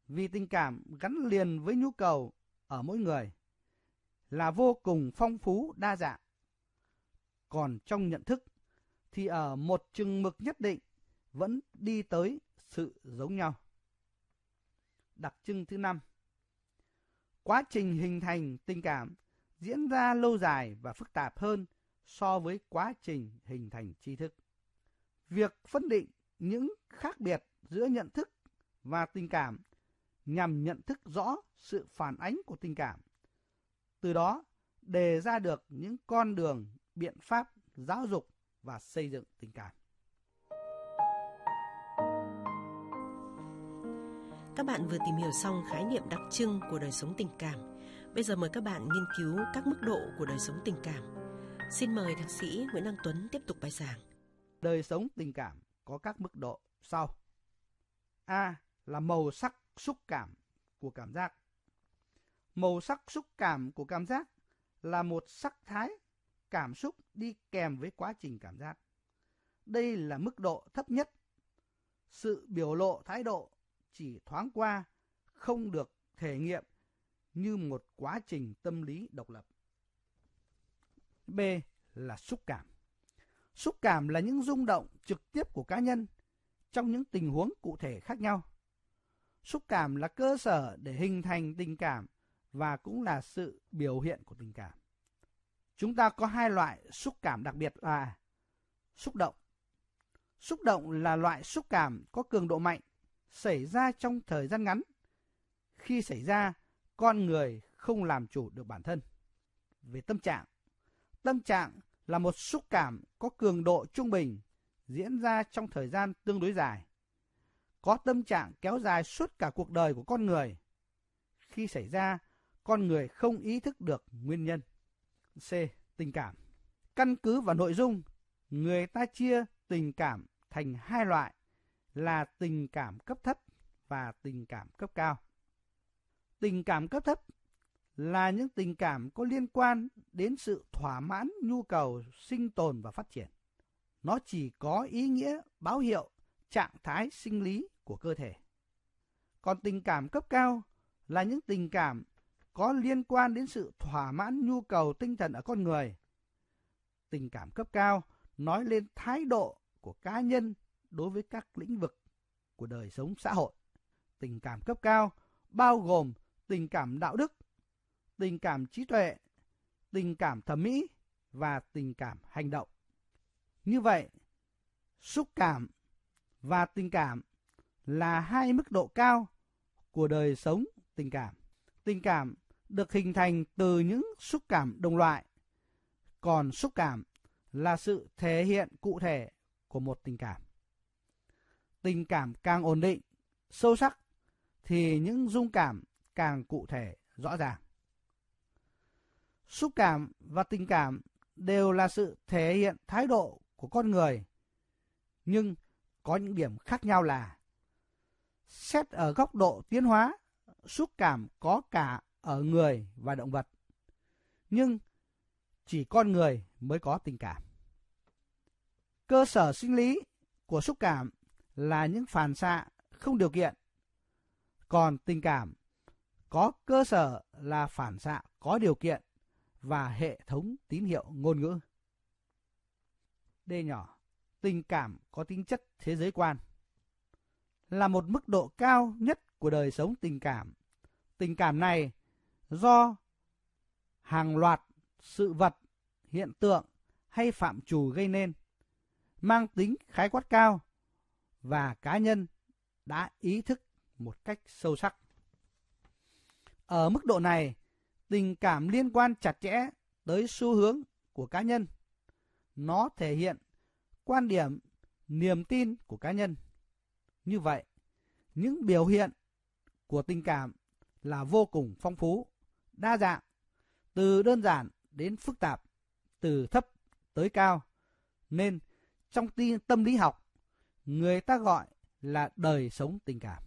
vì tình cảm gắn liền với nhu cầu ở mỗi người là vô cùng phong phú đa dạng. Còn trong nhận thức thì ở một chừng mực nhất định vẫn đi tới sự giống nhau. Đặc trưng thứ 5, quá trình hình thành tình cảm diễn ra lâu dài và phức tạp hơn so với quá trình hình thành tri thức. Việc phân định những khác biệt giữa nhận thức và tình cảm nhằm nhận thức rõ sự phản ánh của tình cảm, từ đó đề ra được những con đường, biện pháp giáo dục và xây dựng tình cảm. Các bạn vừa tìm hiểu xong khái niệm đặc trưng của đời sống tình cảm. Bây giờ mời các bạn nghiên cứu các mức độ của đời sống tình cảm. Xin mời Thạc sĩ Nguyễn Đăng Tuấn tiếp tục bài giảng. Đời sống tình cảm có các mức độ sau. A là màu sắc xúc cảm của cảm giác. Màu sắc xúc cảm của cảm giác là một sắc thái cảm xúc đi kèm với quá trình cảm giác. Đây là mức độ thấp nhất. Sự biểu lộ thái độ chỉ thoáng qua, không được thể nghiệm như một quá trình tâm lý độc lập. B là xúc cảm. Xúc cảm là những rung động trực tiếp của cá nhân trong những tình huống cụ thể khác nhau. Xúc cảm là cơ sở để hình thành tình cảm và cũng là sự biểu hiện của tình cảm. Chúng ta có hai loại xúc cảm đặc biệt là xúc động. Xúc động là loại xúc cảm có cường độ mạnh, xảy ra trong thời gian ngắn. Khi xảy ra, con người không làm chủ được bản thân. Về tâm trạng là một xúc cảm có cường độ trung bình, diễn ra trong thời gian tương đối dài. Có tâm trạng kéo dài suốt cả cuộc đời của con người. Khi xảy ra, con người không ý thức được nguyên nhân. C. Tình cảm. Căn cứ vào nội dung, người ta chia tình cảm thành hai loại là tình cảm cấp thấp và tình cảm cấp cao. Tình cảm cấp thấp là những tình cảm có liên quan đến sự thỏa mãn nhu cầu sinh tồn và phát triển. Nó chỉ có ý nghĩa báo hiệu trạng thái sinh lý của cơ thể. Còn tình cảm cấp cao là những tình cảm có liên quan đến sự thỏa mãn nhu cầu tinh thần ở con người. Tình cảm cấp cao nói lên thái độ của cá nhân đối với các lĩnh vực của đời sống xã hội. Tình cảm cấp cao bao gồm tình cảm đạo đức, tình cảm trí tuệ, tình cảm thẩm mỹ và tình cảm hành động. Như vậy, xúc cảm và tình cảm là hai mức độ cao của đời sống tình cảm. Tình cảm được hình thành từ những xúc cảm đồng loại, còn xúc cảm là sự thể hiện cụ thể của một tình cảm. Tình cảm càng ổn định, sâu sắc thì những rung cảm càng cụ thể, rõ ràng. Xúc cảm và tình cảm đều là sự thể hiện thái độ của con người, nhưng có những điểm khác nhau là xét ở góc độ tiến hóa, xúc cảm có cả ở người và động vật, nhưng chỉ con người mới có tình cảm. Cơ sở sinh lý của xúc cảm là những phản xạ không điều kiện, còn tình cảm có cơ sở là phản xạ có điều kiện và hệ thống tín hiệu ngôn ngữ. D nhỏ, tình cảm có tính chất thế giới quan. Là một mức độ cao nhất của đời sống tình cảm. Tình cảm này do hàng loạt sự vật, hiện tượng hay phạm trù gây nên, mang tính khái quát cao và cá nhân đã ý thức một cách sâu sắc. Ở mức độ này, tình cảm liên quan chặt chẽ tới xu hướng của cá nhân. Nó thể hiện quan điểm, niềm tin của cá nhân. Như vậy, những biểu hiện của tình cảm là vô cùng phong phú, đa dạng, từ đơn giản đến phức tạp, từ thấp tới cao. Nên trong tâm lý học, người ta gọi là đời sống tình cảm.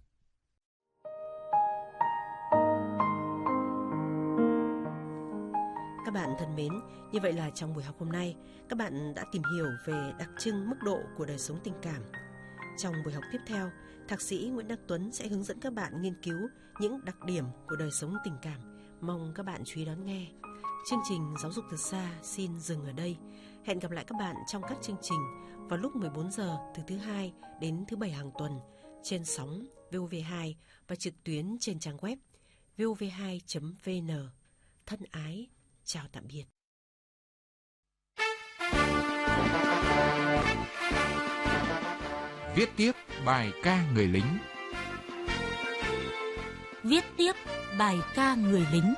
Các bạn thân mến, như vậy là trong buổi học hôm nay, các bạn đã tìm hiểu về đặc trưng mức độ của đời sống tình cảm. Trong buổi học tiếp theo, Thạc sĩ Nguyễn Đăng Tuấn sẽ hướng dẫn các bạn nghiên cứu những đặc điểm của đời sống tình cảm. Mong các bạn chú ý đón nghe. Chương trình Giáo dục từ xa xin dừng ở đây. Hẹn gặp lại các bạn trong các chương trình vào lúc 14 giờ từ thứ Hai đến thứ Bảy hàng tuần trên sóng VOV2 và trực tuyến trên trang web vov2.vn. Thân ái, chào tạm biệt. Viết tiếp bài ca người lính. Viết tiếp bài ca người lính.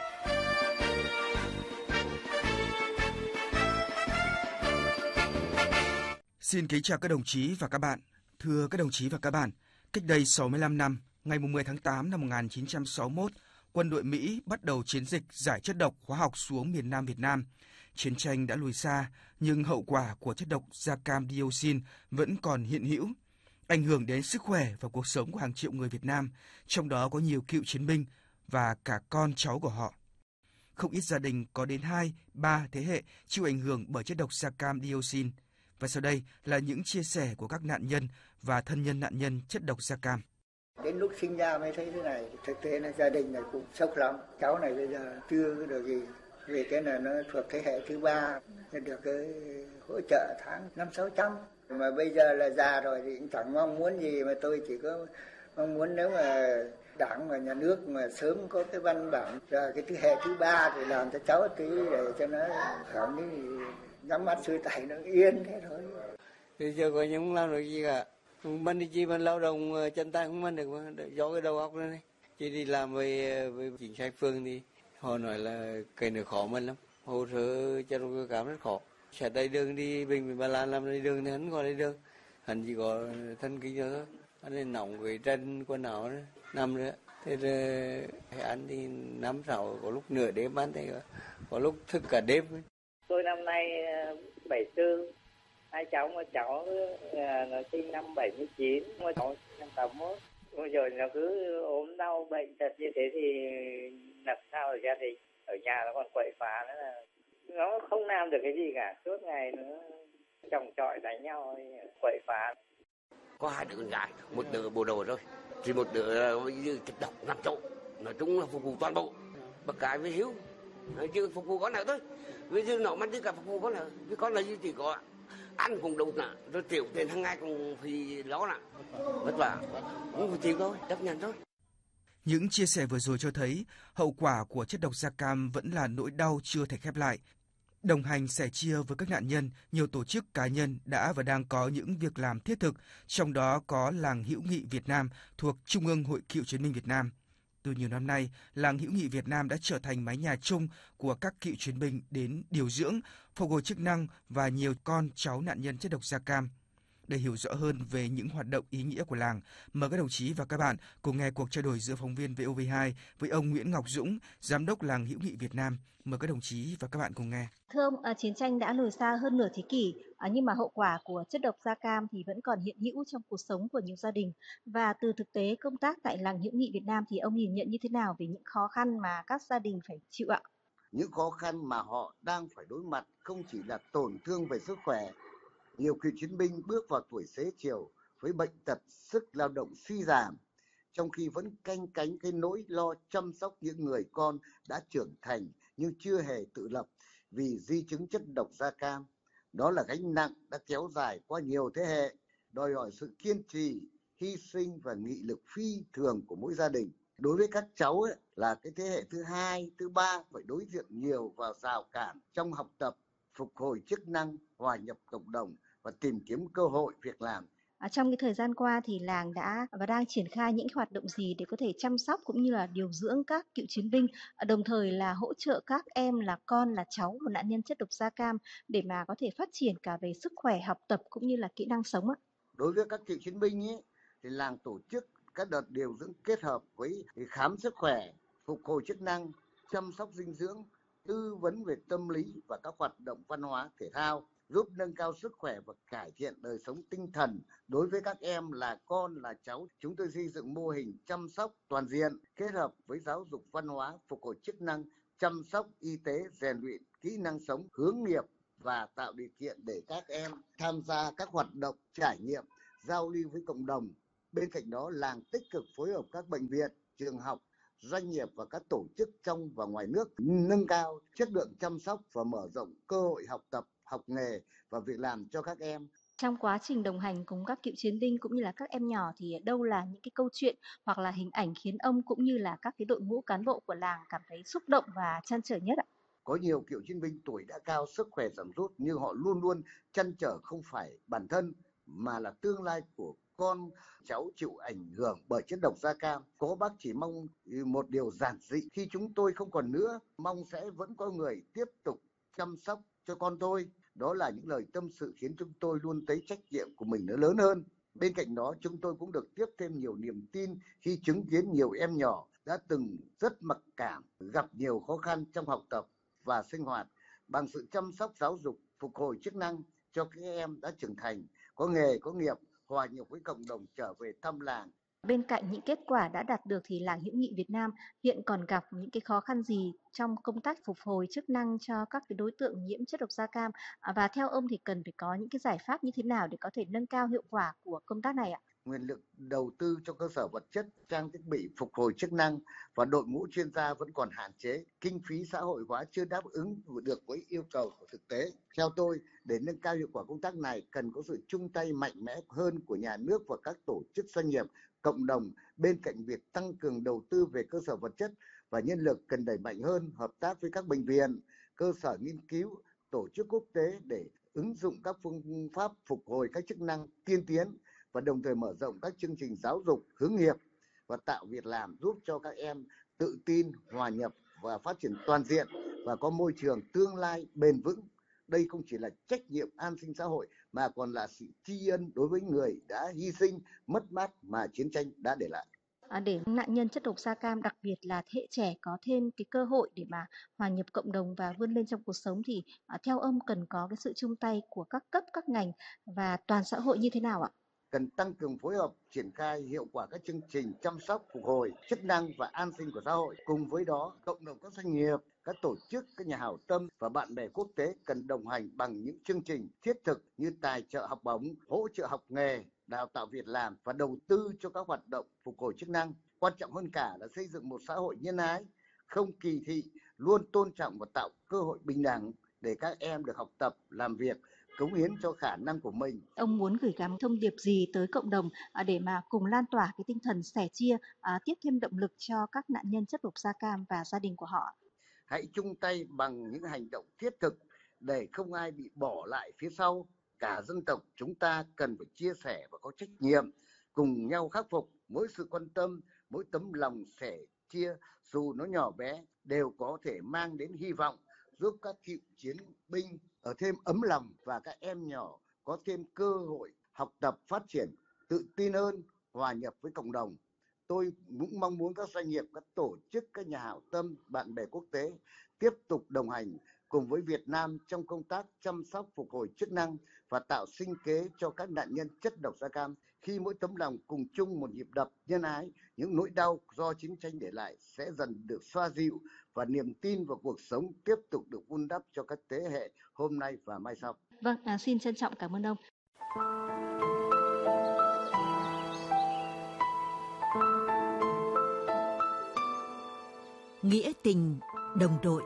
Xin kính chào các đồng chí và các bạn. Thưa các đồng chí và các bạn, cách đây 65 năm, ngày 10 tháng 8 năm 1961, quân đội Mỹ bắt đầu chiến dịch giải chất độc hóa học xuống miền Nam Việt Nam. Chiến tranh đã lùi xa, nhưng hậu quả của chất độc da cam dioxin vẫn còn hiện hữu, ảnh hưởng đến sức khỏe và cuộc sống của hàng triệu người Việt Nam, trong đó có nhiều cựu chiến binh và cả con cháu của họ. Không ít gia đình có đến 2-3 thế hệ chịu ảnh hưởng bởi chất độc da cam dioxin. Và sau đây là những chia sẻ của các nạn nhân và thân nhân nạn nhân chất độc da cam. Đến lúc sinh ra mới thấy thế này, thực tế là gia đình này cũng sốc lắm. Cháu này bây giờ chưa được gì, vì cái này nó thuộc thế hệ thứ 3, được cái hỗ trợ tháng 500-600. Mà bây giờ là già rồi thì cũng chẳng mong muốn gì, mà tôi chỉ có mong muốn nếu mà Đảng và nhà nước mà sớm có cái văn bản rồi cái thế hệ thứ 3 thì làm cho cháu tí để cho nó cảm thấy nhắm mắt xuôi tay nó yên thế thôi. Bây giờ coi như không làm được gì cả, không mất đi chi mà lao động chân tay không mất được mà do cái đầu óc này. Chỉ đi làm về chính sách phường thì họ nói là cái này khó mình lắm, hồ sơ cho nó cảm rất khó. Sẽ đầy đường đi Bình Bình Ba Lan làm đầy đường thì hắn gọi đầy đường, hắn chỉ có thân kinh nữa thôi. Hắn nên nóng cái chân quần áo đó, nằm nữa. Thế là ăn thì 5-6, có lúc nửa đêm ăn thì có lúc thức cả đêm. Tôi năm nay 74, hai cháu, một cháu nó sinh năm 79, một cháu năm 81. Rồi nó cứ ốm đau bệnh tật như thế thì làm sao ở gia đình, ở nhà nó còn quậy phá nữa, là nó không làm được cái gì cả, suốt ngày nó chồng chọi đánh nhau, quậy phá. Có 2 đứa con gái, một đứa bộ đội rồi, thì một đứa chất độc 5 chỗ, nói chung là phục vụ toàn bộ, bậc cái với hiếu, chứ phục vụ con nào thôi. Ví dụ nó mất tất cả phục vụ con nào, với con là chỉ có ăn cũng đủ nè, rồi tiểu tiền hàng ngày cũng thì đó nè, vất vả, cũng phải chịu thôi, chấp nhận thôi. Những chia sẻ vừa rồi cho thấy hậu quả của chất độc da cam vẫn là nỗi đau chưa thể khép lại. Đồng hành sẻ chia với các nạn nhân, nhiều tổ chức cá nhân đã và đang có những việc làm thiết thực, trong đó có Làng Hữu nghị Việt Nam thuộc Trung ương Hội Cựu chiến binh Việt Nam. Từ nhiều năm nay, Làng Hữu nghị Việt Nam đã trở thành mái nhà chung của các cựu chiến binh đến điều dưỡng, phục hồi chức năng và nhiều con cháu nạn nhân chất độc da cam. Để hiểu rõ hơn về những hoạt động ý nghĩa của làng, mời các đồng chí và các bạn cùng nghe cuộc trao đổi giữa phóng viên VOV2 với ông Nguyễn Ngọc Dũng, Giám đốc Làng Hữu nghị Việt Nam. Mời các đồng chí và các bạn cùng nghe. Thưa ông, chiến tranh đã lùi xa hơn nửa thế kỷ, nhưng mà hậu quả của chất độc da cam thì vẫn còn hiện hữu trong cuộc sống của nhiều gia đình. Và từ thực tế công tác tại Làng Hữu nghị Việt Nam thì ông nhìn nhận như thế nào về những khó khăn mà các gia đình phải chịu ạ? Những khó khăn mà họ đang phải đối mặt không chỉ là tổn thương về sức khỏe. Nhiều cựu chiến binh bước vào tuổi xế chiều với bệnh tật, sức lao động suy giảm, trong khi vẫn canh cánh cái nỗi lo chăm sóc những người con đã trưởng thành nhưng chưa hề tự lập vì di chứng chất độc da cam. Đó là gánh nặng đã kéo dài qua nhiều thế hệ, đòi hỏi sự kiên trì, hy sinh và nghị lực phi thường của mỗi gia đình. Đối với các cháu là cái thế hệ thứ 2, thứ 3 phải đối diện nhiều vào rào cản trong học tập, phục hồi chức năng, hòa nhập cộng đồng và tìm kiếm cơ hội việc làm. Trong cái thời gian qua thì làng đã và đang triển khai những hoạt động gì để có thể chăm sóc cũng như là điều dưỡng các cựu chiến binh, đồng thời là hỗ trợ các em là con là cháu của nạn nhân chất độc da cam để mà có thể phát triển cả về sức khỏe, học tập cũng như là kỹ năng sống ạ? Đối với các cựu chiến binh thì làng tổ chức các đợt điều dưỡng kết hợp với khám sức khỏe, phục hồi chức năng, chăm sóc dinh dưỡng, tư vấn về tâm lý và các hoạt động văn hóa thể thao, giúp nâng cao sức khỏe và cải thiện đời sống tinh thần. Đối với các em là con, là cháu, chúng tôi xây dựng mô hình chăm sóc toàn diện, kết hợp với giáo dục văn hóa, phục hồi chức năng, chăm sóc y tế, rèn luyện kỹ năng sống, hướng nghiệp và tạo điều kiện để các em tham gia các hoạt động trải nghiệm, giao lưu với cộng đồng. Bên cạnh đó, làng tích cực phối hợp các bệnh viện, trường học, doanh nghiệp và các tổ chức trong và ngoài nước nâng cao chất lượng chăm sóc và mở rộng cơ hội học tập, học nghề và việc làm cho các em. Trong quá trình đồng hành cùng các cựu chiến binh cũng như là các em nhỏ thì đâu là những cái câu chuyện hoặc là hình ảnh khiến ông cũng như là các cái đội ngũ cán bộ của làng cảm thấy xúc động và trăn trở nhất ạ? Có nhiều cựu chiến binh tuổi đã cao, sức khỏe giảm sút nhưng họ luôn luôn trăn trở không phải bản thân mà là tương lai của con cháu chịu ảnh hưởng bởi chất độc da cam. Có bác chỉ mong một điều giản dị: khi chúng tôi không còn nữa, mong sẽ vẫn có người tiếp tục chăm sóc cho con tôi. Đó là những lời tâm sự khiến chúng tôi luôn thấy trách nhiệm của mình nó lớn hơn. Bên cạnh đó, chúng tôi cũng được tiếp thêm nhiều niềm tin khi chứng kiến nhiều em nhỏ đã từng rất mặc cảm, gặp nhiều khó khăn trong học tập và sinh hoạt. Bằng sự chăm sóc giáo dục, phục hồi chức năng cho các em đã trưởng thành, có nghề, có nghiệp, hòa nhập với cộng đồng, trở về thăm làng. Bên cạnh những kết quả đã đạt được thì Làng Hữu nghị Việt Nam hiện còn gặp những cái khó khăn gì trong công tác phục hồi chức năng cho các cái đối tượng nhiễm chất độc da cam, và theo ông thì cần phải có những cái giải pháp như thế nào để có thể nâng cao hiệu quả của công tác này ạ? Nguồn lực đầu tư cho cơ sở vật chất, trang thiết bị phục hồi chức năng và đội ngũ chuyên gia vẫn còn hạn chế. Kinh phí xã hội hóa chưa đáp ứng được với yêu cầu của thực tế. Theo tôi, để nâng cao hiệu quả công tác này cần có sự chung tay mạnh mẽ hơn của nhà nước và các tổ chức doanh nghiệp, cộng đồng. Bên cạnh việc tăng cường đầu tư về cơ sở vật chất và nhân lực, cần đẩy mạnh hơn hợp tác với các bệnh viện, cơ sở nghiên cứu, tổ chức quốc tế để ứng dụng các phương pháp phục hồi các chức năng tiên tiến và đồng thời mở rộng các chương trình giáo dục hướng nghiệp và tạo việc làm giúp cho các em tự tin, hòa nhập và phát triển toàn diện và có môi trường tương lai bền vững. Đây không chỉ là trách nhiệm an sinh xã hội mà còn là sự tri ân đối với người đã hy sinh, mất mát mà chiến tranh đã để lại. Để nạn nhân chất độc da cam, đặc biệt là thế hệ trẻ, có thêm cái cơ hội để mà hòa nhập cộng đồng và vươn lên trong cuộc sống thì theo ông cần có cái sự chung tay của các cấp, các ngành và toàn xã hội như thế nào ạ? Cần tăng cường phối hợp, triển khai hiệu quả các chương trình chăm sóc, phục hồi chức năng và an sinh của xã hội. Cùng với đó, cộng đồng các doanh nghiệp, các tổ chức, các nhà hảo tâm và bạn bè quốc tế cần đồng hành bằng những chương trình thiết thực như tài trợ học bổng, hỗ trợ học nghề, đào tạo việc làm và đầu tư cho các hoạt động phục hồi chức năng. Quan trọng hơn cả là xây dựng một xã hội nhân ái, không kỳ thị, luôn tôn trọng và tạo cơ hội bình đẳng để các em được học tập, làm việc, cống hiến cho khả năng của mình. Ông muốn gửi gắm thông điệp gì tới cộng đồng để mà cùng lan tỏa cái tinh thần sẻ chia, tiếp thêm động lực cho các nạn nhân chất độc da cam và gia đình của họ? Hãy chung tay bằng những hành động thiết thực để không ai bị bỏ lại phía sau. Cả dân tộc chúng ta cần phải chia sẻ và có trách nhiệm, cùng nhau khắc phục. Mỗi sự quan tâm, mỗi tấm lòng sẻ chia dù nó nhỏ bé đều có thể mang đến hy vọng, giúp các cựu chiến binh ở thêm ấm lòng và các em nhỏ có thêm cơ hội học tập, phát triển, tự tin hơn, hòa nhập với cộng đồng. Tôi cũng mong muốn các doanh nghiệp, các tổ chức, các nhà hảo tâm, bạn bè quốc tế tiếp tục đồng hành cùng với Việt Nam trong công tác chăm sóc, phục hồi chức năng và tạo sinh kế cho các nạn nhân chất độc da cam. Khi mỗi tấm lòng cùng chung một nhịp đập nhân ái, những nỗi đau do chiến tranh để lại sẽ dần được xoa dịu và niềm tin vào cuộc sống tiếp tục được vun đắp cho các thế hệ hôm nay và mai sau. Vâng, xin trân trọng cảm ơn ông. Nghĩa tình đồng đội.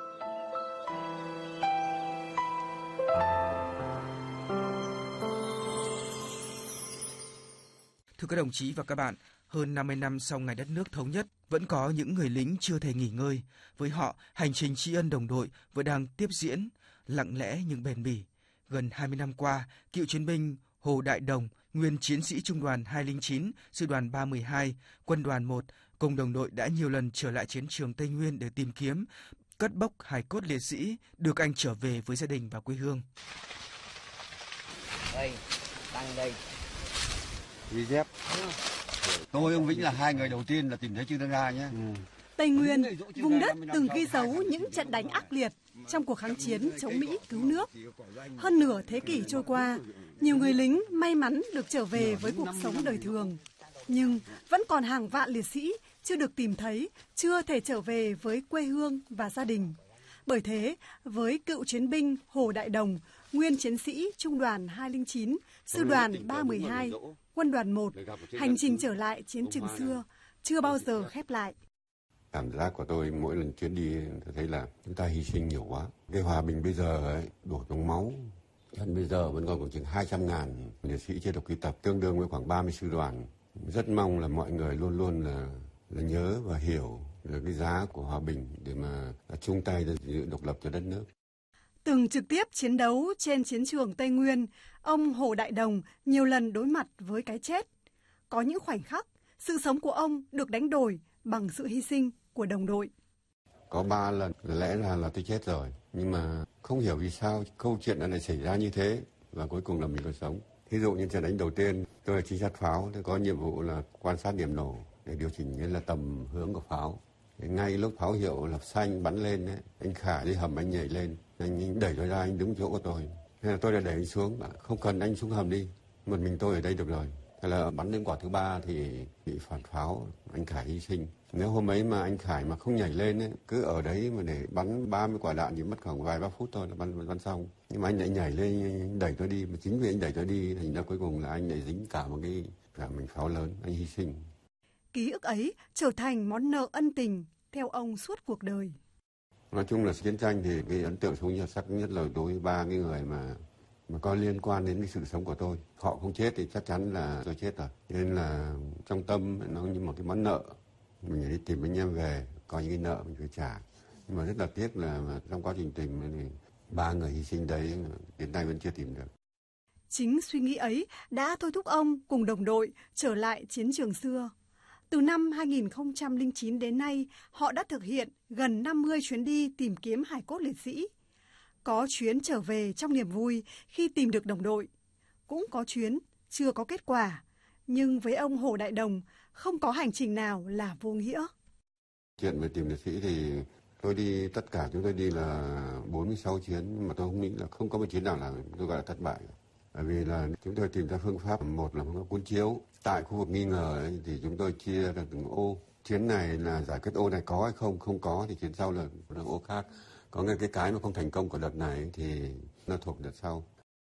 Thưa các đồng chí và các bạn, hơn 50 năm sau ngày đất nước thống nhất, vẫn có những người lính chưa thể nghỉ ngơi. Với họ, hành trình tri ân đồng đội vẫn đang tiếp diễn, lặng lẽ nhưng bền bỉ. Gần 20 năm qua, cựu chiến binh Hồ Đại Đồng, nguyên chiến sĩ Trung đoàn 209, Sư đoàn 312, Quân đoàn 1, cùng đồng đội đã nhiều lần trở lại chiến trường Tây Nguyên để tìm kiếm, cất bốc hài cốt liệt sĩ, đưa các anh trở về với gia đình và quê hương. Đây, tăng đây. Ghi dép. Tôi ông Vĩnh là hai người đầu tiên là tìm thấy Trương Thanh Nga nhé. Tây Nguyên, vùng đất từng ghi dấu những trận đánh ác liệt trong cuộc kháng chiến chống Mỹ cứu nước. Hơn nửa thế kỷ trôi qua, nhiều người lính may mắn được trở về với cuộc sống đời thường. Nhưng vẫn còn hàng vạn liệt sĩ chưa được tìm thấy, chưa thể trở về với quê hương và gia đình. Bởi thế, với cựu chiến binh Hồ Đại Đồng, nguyên chiến sĩ Trung đoàn 209, Sư đoàn 312, Quân đoàn 1, hành trình trở lại chiến trường xưa chưa bao giờ khép lại. Cảm giác của tôi mỗi lần chuyến đi tôi thấy là chúng ta hy sinh nhiều quá. Cái hòa bình bây giờ ấy, đổ trong máu. Đến bây giờ vẫn còn khoảng chừng 200.000 liệt sĩ chưa được quy tập, tương đương với khoảng 30 sư đoàn. Rất mong là mọi người luôn luôn là nhớ và hiểu được cái giá của hòa bình để mà chung tay giữ độc lập cho đất nước. Từng trực tiếp chiến đấu trên chiến trường Tây Nguyên, ông Hồ Đại Đồng nhiều lần đối mặt với cái chết. Có những khoảnh khắc, sự sống của ông được đánh đổi bằng sự hy sinh của đồng đội. Có 3 lần lẽ ra là tôi chết rồi, nhưng mà không hiểu vì sao câu chuyện lại xảy ra như thế và cuối cùng là mình còn sống. Ví dụ như trận đánh đầu tiên, tôi là trinh sát pháo, tôi có nhiệm vụ là quan sát điểm nổ để điều chỉnh nghĩa là tầm hướng của pháo. Ngay lúc pháo hiệu là xanh bắn lên đấy, anh Khải đi hầm anh nhảy lên, anh đẩy tôi ra, anh đứng chỗ của tôi. Thế là tôi đã đẩy anh xuống, không cần anh xuống hầm đi, một mình tôi ở đây được rồi. Thế là bắn đến quả thứ 3 thì bị phản pháo, anh Khải hy sinh. Nếu hôm ấy mà anh Khải mà không nhảy lên ấy, cứ ở đấy mà để bắn 30 quả đạn chỉ mất khoảng vài ba phút thôi là bắn xong. Nhưng mà anh lại nhảy lên, anh đẩy tôi đi, mà chính vì anh đẩy tôi đi thành ra cuối cùng là anh lại dính cả một cái mảnh pháo lớn, anh hy sinh. Ký ức ấy trở thành món nợ ân tình theo ông suốt cuộc đời. Nói chung là chiến tranh thì cái ấn tượng sâu sắc nhất là đối với 3 cái người mà có liên quan đến cái sự sống của tôi. Họ không chết thì chắc chắn là tôi chết rồi. Nên là trong tâm nó như một cái món nợ. Mình phải đi tìm anh em về, có những cái nợ mình phải trả. Nhưng mà rất là tiếc là trong quá trình tìm thì 3 người hy sinh đấy đến nay vẫn chưa tìm được. Chính suy nghĩ ấy đã thôi thúc ông cùng đồng đội trở lại chiến trường xưa. Từ năm 2009 đến nay, họ đã thực hiện gần 50 chuyến đi tìm kiếm hài cốt liệt sĩ. Có chuyến trở về trong niềm vui khi tìm được đồng đội. Cũng có chuyến chưa có kết quả. Nhưng với ông Hồ Đại Đồng, không có hành trình nào là vô nghĩa. Chuyện về tìm liệt sĩ thì tất cả chúng tôi đi là 46 chuyến, nhưng mà tôi không nghĩ là không có một chuyến nào là tôi gọi là thất bại. Bởi vì là chúng tôi tìm ra phương pháp, một là phương pháp cuốn chiếu. Tại khu vực nghi ngờ ấy, thì chúng tôi chia ra từng ô. Chuyến này là giải quyết ô này có hay không có thì chuyến sau là ô khác. Có nghĩa cái mà không thành công của đợt này thì nó thuộc đợt sau.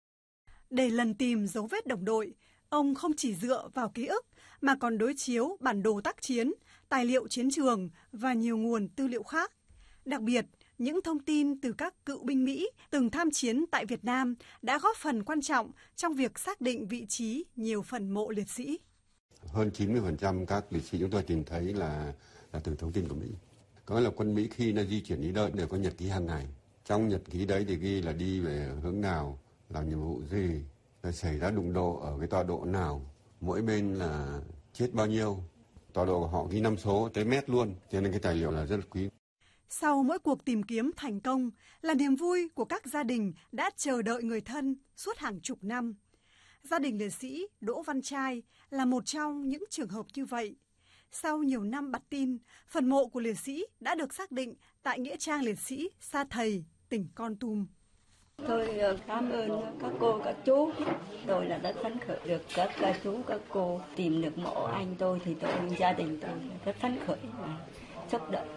Để lần tìm dấu vết đồng đội, ông không chỉ dựa vào ký ức mà còn đối chiếu bản đồ tác chiến, tài liệu chiến trường và nhiều nguồn tư liệu khác. Đặc biệt, những thông tin từ các cựu binh Mỹ từng tham chiến tại Việt Nam đã góp phần quan trọng trong việc xác định vị trí nhiều phần mộ liệt sĩ. Hơn 90% các liệt sĩ chúng tôi tìm thấy là từ thông tin của Mỹ. Có nghĩa là quân Mỹ khi nó di chuyển đi đâu đều có nhật ký hàng ngày. Trong nhật ký đấy thì ghi là đi về hướng nào, làm nhiệm vụ gì, xảy ra đụng độ ở cái tọa độ nào, mỗi bên là chết bao nhiêu. Tọa độ của họ ghi 5 số tới mét luôn, cho nên cái tài liệu là rất quý. Sau mỗi cuộc tìm kiếm thành công là niềm vui của các gia đình đã chờ đợi người thân suốt hàng chục năm. Gia đình liệt sĩ Đỗ Văn Trai là một trong những trường hợp như vậy. Sau nhiều năm bặt tin, phần mộ của liệt sĩ đã được xác định tại Nghĩa trang liệt sĩ Sa Thầy, tỉnh Kon Tum. Tôi cảm ơn các cô, các chú. Tôi là rất phấn khởi được các chú, các cô tìm được mộ anh tôi thì gia đình tôi rất phấn khởi và xúc động.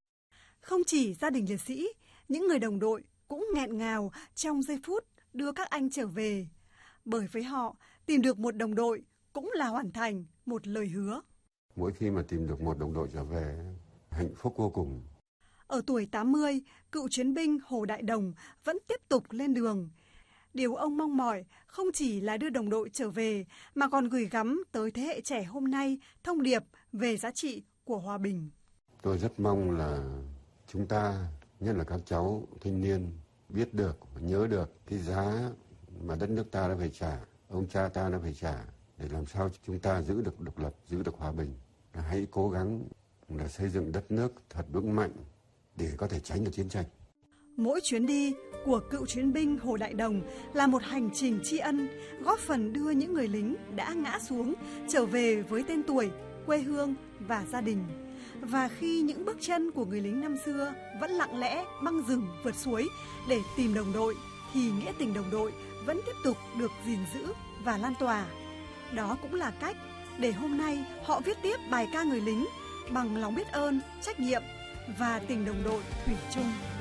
Không chỉ gia đình liệt sĩ, những người đồng đội cũng nghẹn ngào trong giây phút đưa các anh trở về. Bởi với họ, tìm được một đồng đội cũng là hoàn thành một lời hứa. Mỗi khi mà tìm được một đồng đội trở về, hạnh phúc vô cùng. Ở tuổi 80, cựu chiến binh Hồ Đại Đồng vẫn tiếp tục lên đường. Điều ông mong mỏi không chỉ là đưa đồng đội trở về, mà còn gửi gắm tới thế hệ trẻ hôm nay thông điệp về giá trị của hòa bình. Tôi rất mong là chúng ta, nhất là các cháu thanh niên, biết được, nhớ được cái giá mà đất nước ta đã phải trả, ông cha ta đã phải trả, để làm sao chúng ta giữ được độc lập, giữ được hòa bình. Hãy cố gắng là xây dựng đất nước thật vững mạnh để có thể tránh được chiến tranh. Mỗi chuyến đi của cựu chiến binh Hồ Đại Đồng là một hành trình tri ân, góp phần đưa những người lính đã ngã xuống trở về với tên tuổi, quê hương và gia đình. Và khi những bước chân của người lính năm xưa vẫn lặng lẽ băng rừng vượt suối để tìm đồng đội, thì nghĩa tình đồng đội vẫn tiếp tục được gìn giữ và lan tỏa. Đó cũng là cách để hôm nay họ viết tiếp bài ca người lính bằng lòng biết ơn, trách nhiệm và tình đồng đội thủy chung.